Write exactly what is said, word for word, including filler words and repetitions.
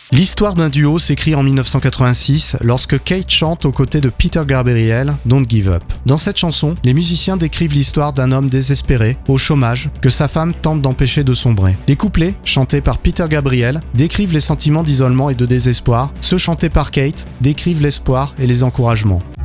L'histoire d'un duo s'écrit en dix-neuf cent quatre-vingt-six lorsque Kate chante aux côtés de Peter Gabriel, Don't Give Up. Dans cette chanson, les musiciens décrivent l'histoire d'un homme désespéré, au chômage, que sa femme tente d'empêcher de sombrer. Les couplets, chantés par Peter Gabriel, décrivent les sentiments d'isolement et de désespoir. Ceux chantés par Kate décrivent l'espoir et les encouragements.